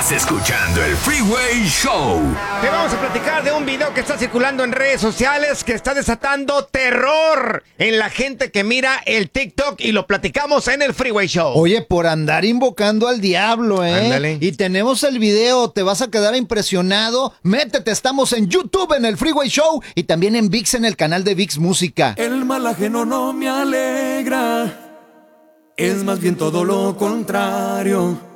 Estás escuchando el Freeway Show. Te vamos a platicar de un video que está circulando en redes sociales que está desatando terror en la gente que mira el TikTok y lo platicamos en el Freeway Show. Oye, por andar invocando al diablo, ¿eh? Ándale. Y tenemos el video, te vas a quedar impresionado. Métete, estamos en YouTube en el Freeway Show y también en ViX en el canal de ViX Música. El mal ajeno no me alegra, es más bien todo lo contrario.